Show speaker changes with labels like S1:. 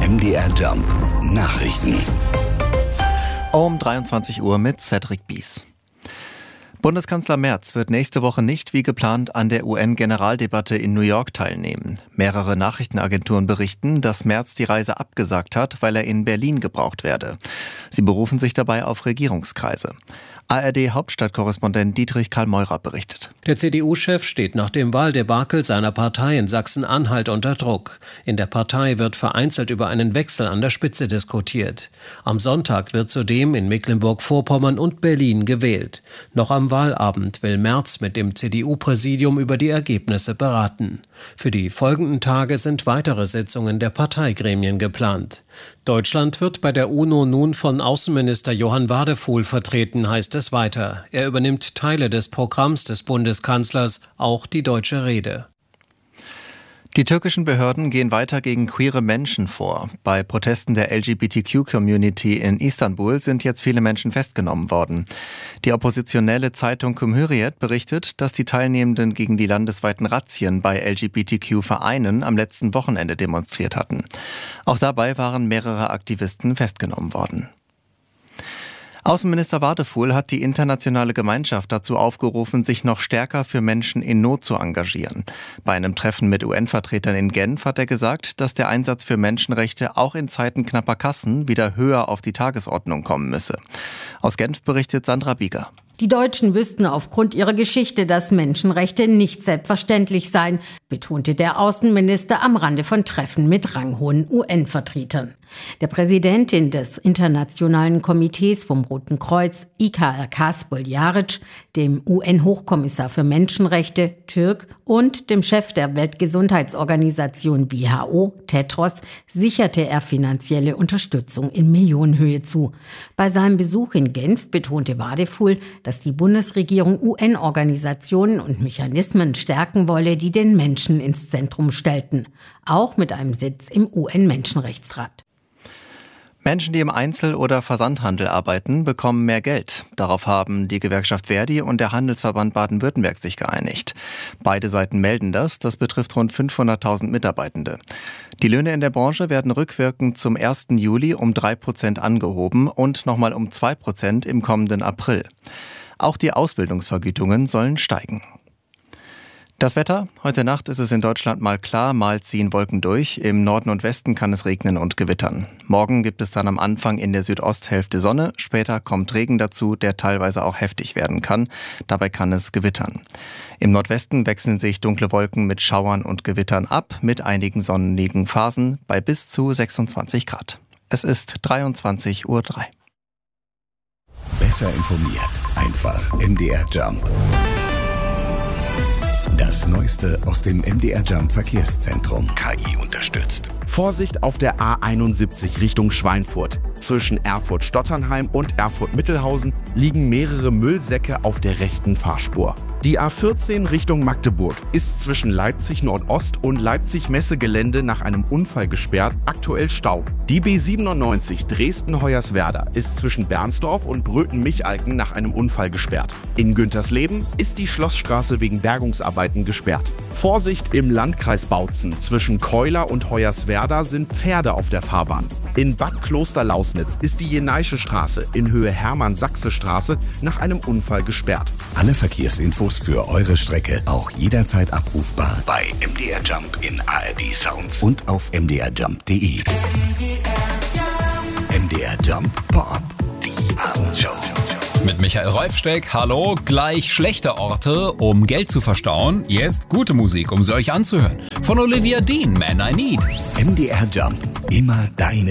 S1: MDR Jump Nachrichten.
S2: Um 23 Uhr mit Cedric Bies. Bundeskanzler Merz wird nächste Woche nicht wie geplant an der UN-Generaldebatte in New York teilnehmen. Mehrere Nachrichtenagenturen berichten, dass Merz die Reise abgesagt hat, weil er in Berlin gebraucht werde. Sie berufen sich dabei auf Regierungskreise. ARD-Hauptstadtkorrespondent Dietrich Karl Meurer berichtet.
S3: Der CDU-Chef steht nach dem Wahldebakel seiner Partei in Sachsen-Anhalt unter Druck. In der Partei wird vereinzelt über einen Wechsel an der Spitze diskutiert. Am Sonntag wird zudem in Mecklenburg-Vorpommern und Berlin gewählt. Noch am Wahlabend will Merz mit dem CDU-Präsidium über die Ergebnisse beraten. Für die folgenden Tage sind weitere Sitzungen der Parteigremien geplant. Deutschland wird bei der UNO nun von Außenminister Johann Wadefuhl vertreten, heißt es weiter. Er übernimmt Teile des Programms des Bundeskanzlers, auch die deutsche Rede.
S2: Die türkischen Behörden gehen weiter gegen queere Menschen vor. Bei Protesten der LGBTQ-Community in Istanbul sind jetzt viele Menschen festgenommen worden. Die oppositionelle Zeitung Cumhuriyet berichtet, dass die Teilnehmenden gegen die landesweiten Razzien bei LGBTQ-Vereinen am letzten Wochenende demonstriert hatten. Auch dabei waren mehrere Aktivisten festgenommen worden. Außenminister Wadefuhl hat die internationale Gemeinschaft dazu aufgerufen, sich noch stärker für Menschen in Not zu engagieren. Bei einem Treffen mit UN-Vertretern in Genf hat er gesagt, dass der Einsatz für Menschenrechte auch in Zeiten knapper Kassen wieder höher auf die Tagesordnung kommen müsse. Aus Genf berichtet Sandra Bieger.
S4: Die Deutschen wüssten aufgrund ihrer Geschichte, dass Menschenrechte nicht selbstverständlich seien, betonte der Außenminister am Rande von Treffen mit ranghohen UN-Vertretern. Der Präsidentin des Internationalen Komitees vom Roten Kreuz, İKRK Spoljaric, dem UN-Hochkommissar für Menschenrechte, Türk, und dem Chef der Weltgesundheitsorganisation WHO, Tedros, sicherte er finanzielle Unterstützung in Millionenhöhe zu. Bei seinem Besuch in Genf betonte Wadefuhl, dass die Bundesregierung UN-Organisationen und Mechanismen stärken wolle, die den Menschen ins Zentrum stellten, auch mit einem Sitz im UN-Menschenrechtsrat.
S2: Menschen, die im Einzel- oder Versandhandel arbeiten, bekommen mehr Geld. Darauf haben die Gewerkschaft Verdi und der Handelsverband Baden-Württemberg sich geeinigt. Beide Seiten melden das. Das betrifft rund 500.000 Mitarbeitende. Die Löhne in der Branche werden rückwirkend zum 1. Juli um 3% angehoben und nochmal um 2% im kommenden April. Auch die Ausbildungsvergütungen sollen steigen. Das Wetter? Heute Nacht ist es in Deutschland mal klar, mal ziehen Wolken durch. Im Norden und Westen kann es regnen und gewittern. Morgen gibt es dann am Anfang in der Südosthälfte Sonne. Später kommt Regen dazu, der teilweise auch heftig werden kann. Dabei kann es gewittern. Im Nordwesten wechseln sich dunkle Wolken mit Schauern und Gewittern ab, mit einigen sonnigen Phasen bei bis zu 26 Grad. Es ist 23:03 Uhr.
S1: Besser informiert. Einfach MDR Jump. Das Neueste aus dem MDR Jump Verkehrszentrum. KI unterstützt.
S5: Vorsicht auf der A71 Richtung Schweinfurt. Zwischen Erfurt-Stotternheim und Erfurt-Mittelhausen liegen mehrere Müllsäcke auf der rechten Fahrspur. Die A14 Richtung Magdeburg ist zwischen Leipzig Nordost und Leipzig Messegelände nach einem Unfall gesperrt, aktuell Stau. Die B97 Dresden-Hoyerswerda ist zwischen Bernsdorf und Bröthen-Michalken nach einem Unfall gesperrt. In Güntersleben ist die Schlossstraße wegen Bergungsarbeiten gesperrt. Vorsicht im Landkreis Bautzen. Zwischen Keuler und Hoyerswerda sind Pferde auf der Fahrbahn. In Bad Klosterlausnitz ist die Jenaische Straße in Höhe Hermann-Sachse-Straße nach einem Unfall gesperrt.
S1: Alle Verkehrsinfos für eure Strecke auch jederzeit abrufbar bei MDR Jump in ARD Sounds und auf mdrjump.de. MDR Jump Pop, die Abendshow.
S6: Mit Michael Reufsteck, hallo, gleich schlechte Orte, um Geld zu verstauen. Jetzt gute Musik, um sie euch anzuhören. Von Olivia Dean, Man I Need.
S1: MDR Jump, immer deine